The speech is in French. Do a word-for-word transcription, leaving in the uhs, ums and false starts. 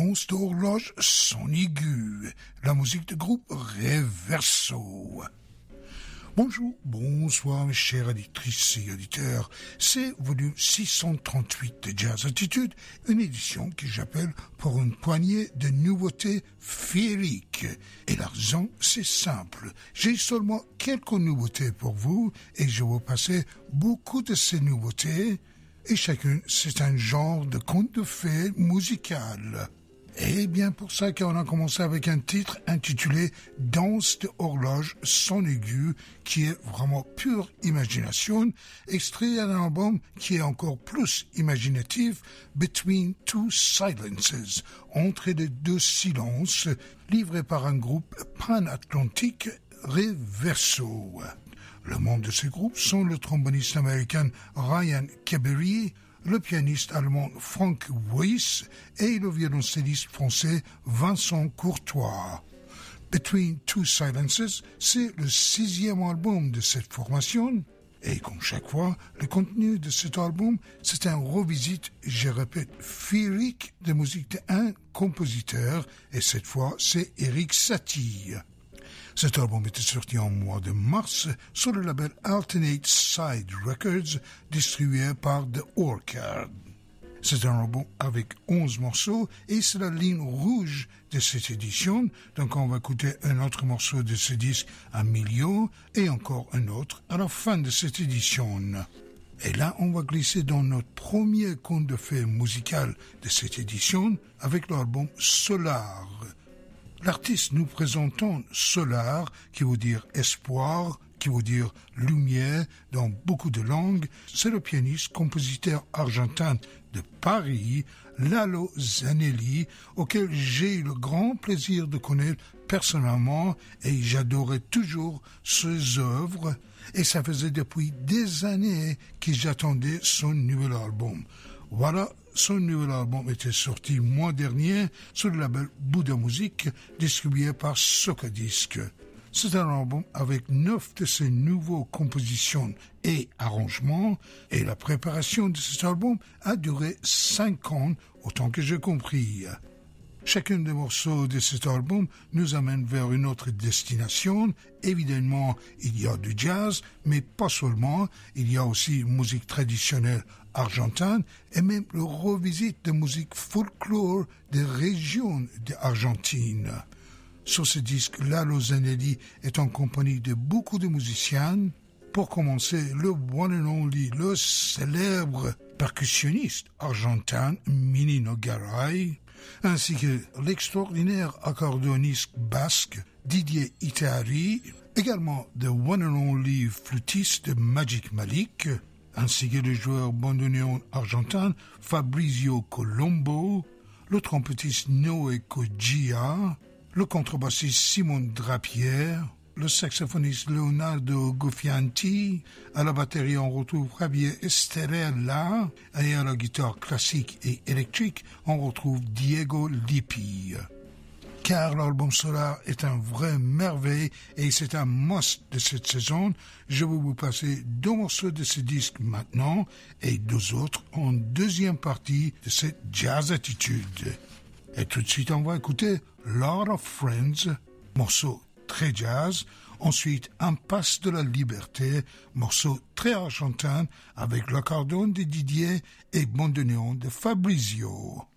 Danse d'horloge son aigu, la musique de groupe Reverso. Bonjour, bonsoir mes chères auditrices et auditeurs, c'est volume six cent trente-huit de Jazz Attitude, une édition que j'appelle pour une poignée de nouveautés féeriques. Et la raison, c'est simple, j'ai seulement quelques nouveautés pour vous et je vais vous passer beaucoup de ces nouveautés et chacune c'est un genre de conte de fées musical. Et bien pour ça qu'on a commencé avec un titre intitulé « Danse de horloge son aigu » qui est vraiment pure imagination, extrait d'un album qui est encore plus imaginatif, « Between Two Silences », entre les deux silences, livré par un groupe pan-atlantique Reverso. Le membre de ce groupe sont le tromboniste américain Ryan Cabery, le pianiste allemand Frank Weiss et le violoncelliste français Vincent Courtois. Between Two Silences, c'est le sixième album de cette formation. Et comme chaque fois, le contenu de cet album, c'est un revisite, je répète, féerique de musique d'un compositeur, et cette fois, c'est Erik Satie. Cet album était sorti en mois de mars sur le label Alternate Side Records, distribué par The Orchard. C'est un album avec onze morceaux et c'est la ligne rouge de cette édition. Donc on va écouter un autre morceau de ce disque à milieu et encore un autre à la fin de cette édition. Et là, on va glisser dans notre premier conte de fées musical de cette édition avec l'album Solar. L'artiste nous présentant Solar, qui veut dire espoir, qui veut dire lumière dans beaucoup de langues, c'est le pianiste, compositeur argentin de Paris, Lalo Zanelli, auquel j'ai eu le grand plaisir de connaître personnellement et j'adorais toujours ses œuvres et ça faisait depuis des années que j'attendais son nouvel album. Voilà, son nouvel album était sorti le mois dernier sur le label Bouddha Music, distribué par Socadisc. C'est un album avec neuf de ses nouveaux compositions et arrangements, et la préparation de cet album a duré cinq ans, autant que j'ai compris. Chacun des morceaux de cet album nous amène vers une autre destination. Évidemment, il y a du jazz, mais pas seulement. Il y a aussi musique traditionnelle argentine et même le revisite de musique folklore des régions d'Argentine. Sur ce disque, Lalo Zanelli est en compagnie de beaucoup de musiciens. Pour commencer, le one and only, le célèbre percussionniste argentin Minino Garay, ainsi que l'extraordinaire accordéoniste basque Didier Itari, également the one and only flûtiste Magic Malik, ainsi que le joueur bandoneon argentin Fabrizio Colombo, le trompettiste Noé Kojia, le contrebassiste Simon Drapier, le saxophoniste Leonardo Guffianti, à la batterie on retrouve Javier Esterella et à la guitare classique et électrique on retrouve Diego Lippi. Car l'album Solar est un vrai merveille et c'est un must de cette saison, je vais vous passer deux morceaux de ce disque maintenant et deux autres en deuxième partie de cette Jazz Attitude. Et tout de suite on va écouter Lot of Friends, morceau très jazz, ensuite Impasse de la Liberté, morceau très argentin avec l'accordéon de Didier et bandoneon de Fabrizio.